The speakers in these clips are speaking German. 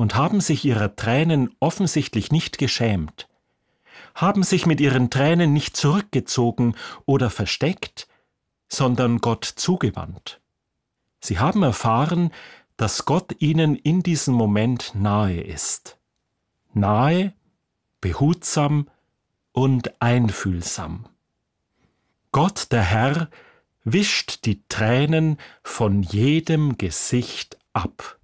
und haben sich ihrer Tränen offensichtlich nicht geschämt, haben sich mit ihren Tränen nicht zurückgezogen oder versteckt, sondern Gott zugewandt. Sie haben erfahren, dass Gott ihnen in diesem Moment nahe ist. Nahe, behutsam und einfühlsam. Gott, der Herr, wischt die Tränen von jedem Gesicht ab.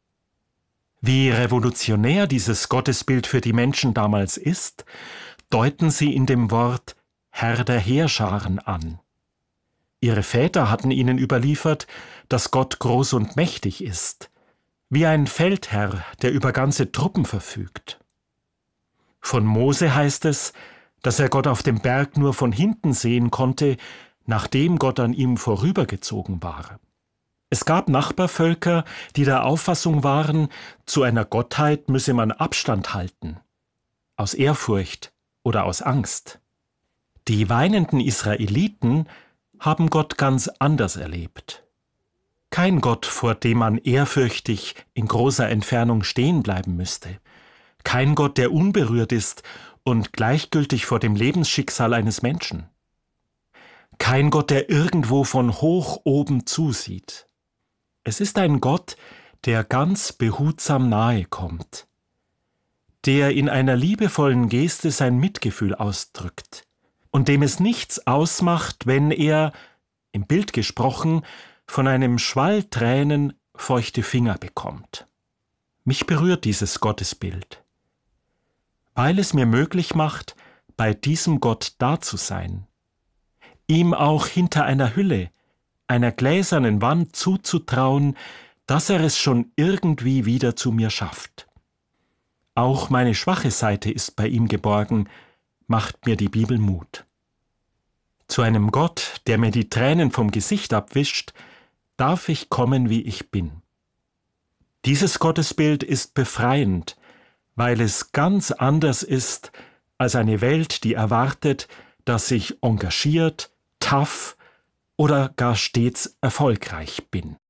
Wie revolutionär dieses Gottesbild für die Menschen damals ist, deuten sie in dem Wort Herr der Heerscharen an. Ihre Väter hatten ihnen überliefert, dass Gott groß und mächtig ist, wie ein Feldherr, der über ganze Truppen verfügt. Von Mose heißt es, dass er Gott auf dem Berg nur von hinten sehen konnte, nachdem Gott an ihm vorübergezogen war. Es gab Nachbarvölker, die der Auffassung waren, zu einer Gottheit müsse man Abstand halten, aus Ehrfurcht oder aus Angst. Die weinenden Israeliten haben Gott ganz anders erlebt. Kein Gott, vor dem man ehrfürchtig in großer Entfernung stehen bleiben müsste. Kein Gott, der unberührt ist und gleichgültig vor dem Lebensschicksal eines Menschen. Kein Gott, der irgendwo von hoch oben zusieht. Es ist ein Gott, der ganz behutsam nahe kommt, der in einer liebevollen Geste sein Mitgefühl ausdrückt und dem es nichts ausmacht, wenn er, im Bild gesprochen, von einem Schwall Tränen feuchte Finger bekommt. Mich berührt dieses Gottesbild, weil es mir möglich macht, bei diesem Gott da zu sein, ihm auch hinter einer Hülle, einer gläsernen Wand zuzutrauen, dass er es schon irgendwie wieder zu mir schafft. Auch meine schwache Seite ist bei ihm geborgen, macht mir die Bibel Mut. Zu einem Gott, der mir die Tränen vom Gesicht abwischt, darf ich kommen, wie ich bin. Dieses Gottesbild ist befreiend, weil es ganz anders ist als eine Welt, die erwartet, dass ich engagiert, tough oder gar stets erfolgreich bin.